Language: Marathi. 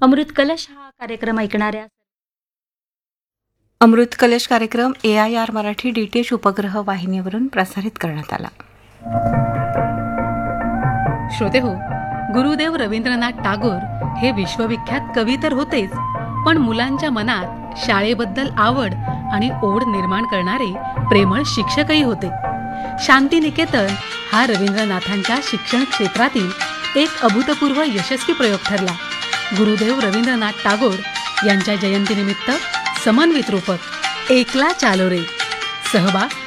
अमृत कलश हा कार्यक्रम ऐकणाऱ्या अमृत कलश कार्यक्रम AIR मराठी DTH उपग्रह वाहिनीवरून प्रसारित करण्यात आला. श्रोते हो, गुरुदेव रवींद्रनाथ टागोर हे विश्वविख्यात कवी तर होतेच, पण मुलांच्या मनात शाळेबद्दल आवड आणि ओढ निर्माण करणारे प्रेमळ शिक्षकही होते. शांतिनिकेतन हा रवींद्रनाथांच्या शिक्षण क्षेत्रातील एक अभूतपूर्व यशस्वी प्रयोग ठरला. गुरुदेव रवींद्रनाथ टागोर यांच्या जयंतीनिमित्त समन्वित रूपक एकला चालो रे सहभाग